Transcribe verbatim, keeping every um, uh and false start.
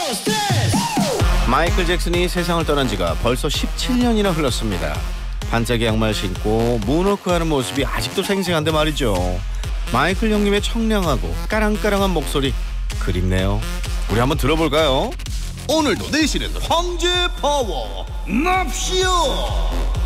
마이클 잭슨이 세상을 떠난 지가 벌써 십칠 년이나 흘렀습니다. 반짝이 양말 신고 문워크하는 모습이 아직도 생생한데 말이죠. 마이클 형님의 청량하고 까랑까랑한 목소리 그립네요. 우리 한번 들어볼까요? 오늘도 내실은 황제 파워 납시오.